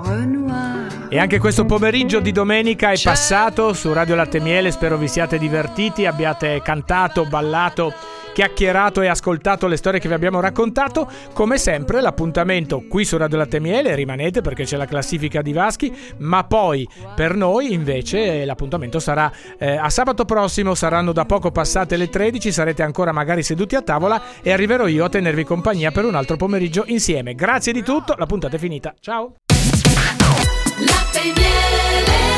E anche questo pomeriggio di domenica è passato su Radio Latte e Miele. Spero vi siate divertiti, abbiate cantato, ballato, chiacchierato e ascoltato le storie che vi abbiamo raccontato. Come sempre l'appuntamento qui su Radio Latte e Miele, rimanete perché c'è la classifica di Vaschi, ma poi per noi invece l'appuntamento sarà a sabato prossimo. Saranno da poco passate le 13, sarete ancora magari seduti a tavola e arriverò io a tenervi compagnia per un altro pomeriggio insieme. Grazie di tutto, la puntata è finita, ciao. Latte e Miele.